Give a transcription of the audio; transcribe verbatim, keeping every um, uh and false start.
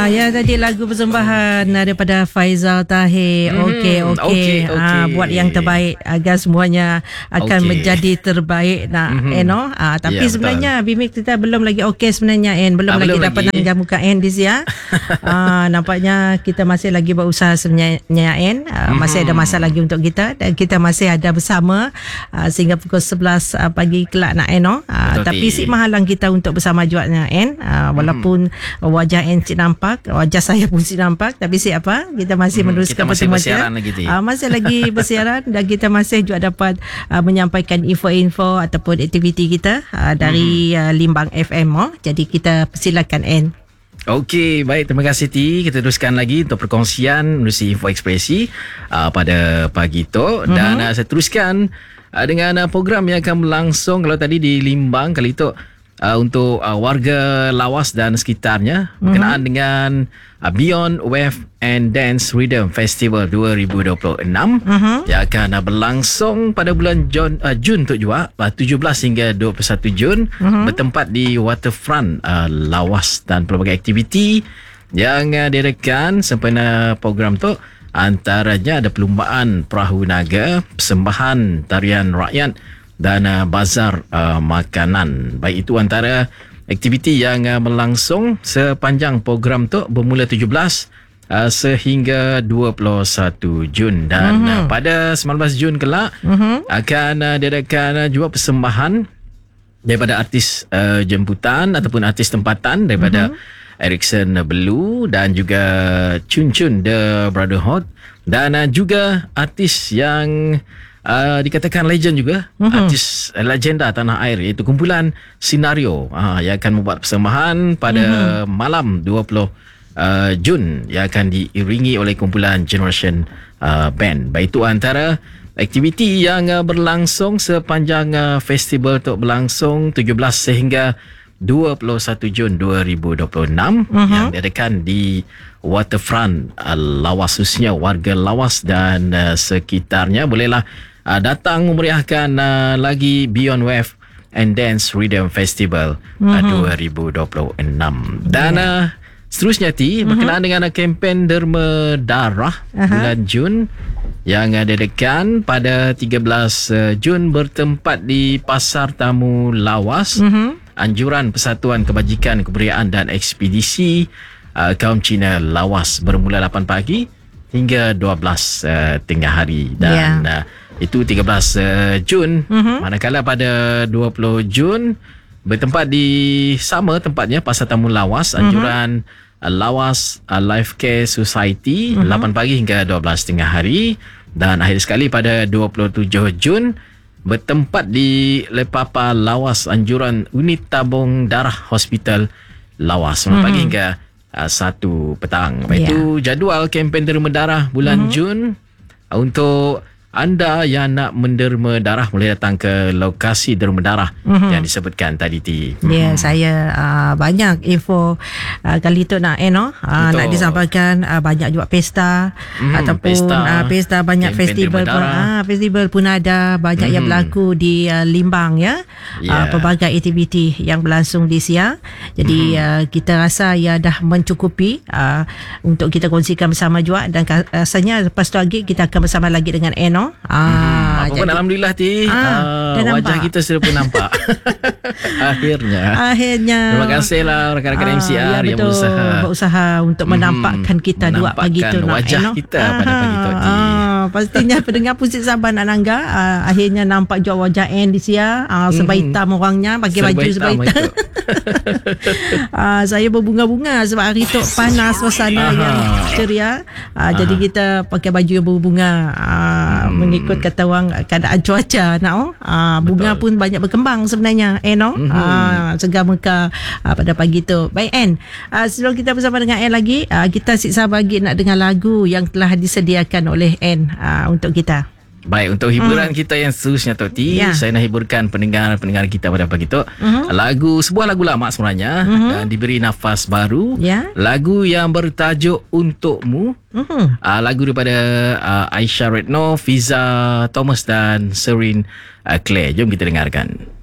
Ya, tadi lagu persembahan daripada Faizal Tahir. Hmm, Okey, okey. okey, okey. Ah, buat yang terbaik agar semuanya akan Okey. menjadi terbaik nak Mhm. eh no. Ah, tapi Ya, sebenarnya Bimik kita belum lagi okey sebenarnya En. Belum Ah, lagi belum dapat lagi. nak jamukan En di sini. ah, nampaknya kita masih lagi berusaha sebenarnya En. Ah, masih ada masa lagi untuk kita dan kita masih ada bersama ah, sehingga pukul sebelas ah, pagi kelak nak En no. Ah, Betul, tapi Ti. si menghalang kita untuk bersama juatnya En. Ah, walaupun wajah En si nampak, wajah saya pun si nampak, tapi siapa? Kita masih Hmm, meneruskan kita masih pertemuan bersiaran kita. lagi, Ti. Ah, masih lagi bersiaran dan kita masih juga dapat uh, menyampaikan info-info ataupun aktiviti kita uh, dari uh, Limbang F M. Oh. Jadi kita persilakan En. Okey, baik. Terima kasih Ti. Kita teruskan lagi untuk perkongsian menerusi info ekspresi uh, pada pagi tu. Dan uh, saya teruskan uh, dengan uh, program yang akan berlangsung kalau tadi di Limbang kali itu uh, untuk uh, warga Lawas dan sekitarnya berkenaan dengan uh, Beyond Wave and Dance Rhythm Festival dua ribu dua puluh enam Mhm. yang akan uh, berlangsung pada bulan Jun, uh, Jun tu juga uh, tujuh belas hingga dua puluh satu Jun bertempat di waterfront uh, Lawas dan pelbagai aktiviti yang uh, diadakan sempena program tu antaranya ada perlumbaan perahu naga, persembahan tarian rakyat dan uh, bazar uh, makanan. Baik, itu antara aktiviti yang uh, berlangsung sepanjang program tu bermula tujuh belas uh, sehingga dua puluh satu Jun dan uh-huh. uh, pada sembilan belas Jun kelak uh-huh. akan uh, diadakan uh, juga persembahan daripada artis uh, jemputan ataupun artis tempatan daripada uh-huh. Erickson Blue dan juga Chun Chun The Brotherhood dan uh, juga artis yang uh, dikatakan legend juga, uh-huh. artis uh, legenda tanah air iaitu kumpulan Sinario uh, yang akan membuat persembahan pada uh-huh. malam dua puluh uh, Jun yang akan diiringi oleh kumpulan Generation uh, Band. Baik, itu antara aktiviti yang uh, berlangsung sepanjang uh, festival tu berlangsung tujuh belas sehingga dua puluh satu Jun dua ribu dua puluh enam uh-huh. yang diadakan di waterfront uh, Lawas, khususnya warga Lawas dan uh, sekitarnya bolehlah uh, datang memeriahkan uh, lagi Beyond Wave and Dance Rhythm Festival uh-huh. uh, dua ribu dua puluh enam. Dan uh, seterusnya Ti uh-huh. berkenaan dengan uh, kempen derma darah uh-huh. bulan Jun yang uh, diadakan pada tiga belas uh, Jun bertempat di Pasar Tamu Lawas. Uh-huh. Anjuran Persatuan Kebajikan Kebudayaan dan Ekspedisi uh, Kaum Cina Lawas bermula lapan pagi hingga dua belas uh, tengah hari dan yeah. uh, itu tiga belas uh, Jun. Uh-huh. Manakala pada dua puluh Jun bertempat di sama tempatnya Pasar Tamu Lawas, anjuran uh-huh. uh, Lawas uh, Life Care Society uh-huh. lapan pagi hingga dua belas tengah hari dan akhir sekali pada dua puluh tujuh Jun bertempat di Lepapa Lawas, anjuran Unit Tabung Darah Hospital Lawas sembilan pagi hingga uh, satu petang. Lepas yeah. itu jadual kempen derma darah bulan mm-hmm. Jun uh, untuk anda yang nak menderma darah boleh datang ke lokasi derma darah mm-hmm. yang disebutkan tadi Ti. Ya, yeah, saya uh, banyak info uh, kali tu nak eh no uh, nak disampaikan uh, banyak juga pesta mm, ataupun pesta, uh, pesta banyak festival pun uh, festival pun ada banyak mm. yang berlaku di uh, Limbang ya. Yeah. Uh, pelbagai aktiviti yang berlangsung di siang. Jadi mm. uh, kita rasa ia dah mencukupi uh, untuk kita kongsikan bersama juga dan rasanya lepas tu lagi kita akan bersama lagi dengan Eno. Ah, hmm, apa pun Alhamdulillah Ti ah, uh, wajah kita sudah pun nampak. Akhirnya Akhirnya terima kasihlah rakan-rakan ah, M C R ya yang berusaha berusaha untuk menampakkan kita dua pagi tu nak wajah kita ah, pada pagi tu Ti. Ah, pastinya pendengar pusat sabar nak nangga ah, akhirnya nampak juga wajah En di sia ah, serba hitam orangnya pakai baju serba hitam. ah, saya berbunga-bunga sebab hari tu panas suasana yang ceria ah, jadi kita pakai baju yang berbunga ah, hmm. mengikut kata orang keadaan cuaca nak oh. ah, bunga Betul. Pun banyak berkembang sebenarnya eh no mm-hmm. ah, segar mekar ah, pada pagi tu. Baik En, ah, sebelum kita bersama dengan En lagi ah, kita siksa bagi nak dengar lagu yang telah disediakan oleh En ah, untuk kita. Baik, untuk hiburan hmm. kita yang seterusnya Tok T, yeah. saya nak hiburkan pendengar-pendengar kita pada pagi tu. Uh-huh. Lagu, sebuah lagu lama sebenarnya uh-huh. dan diberi nafas baru. Yeah. Lagu yang bertajuk Untukmu. Uh-huh. Uh, lagu daripada uh, Aisyah Retno, Fiza Thomas dan Serin uh, Claire. Jom kita dengarkan.